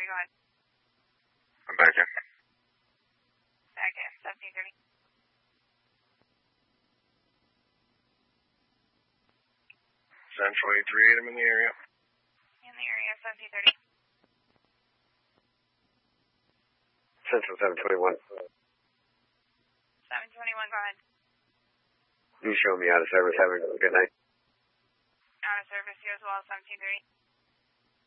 go ahead. I'm back in. Back in, 1730. 728, I'm in the area. In the area, 1730. Central 721. 721, go ahead. You show me out of service. Have a good night. Out of service, you as well, 1730.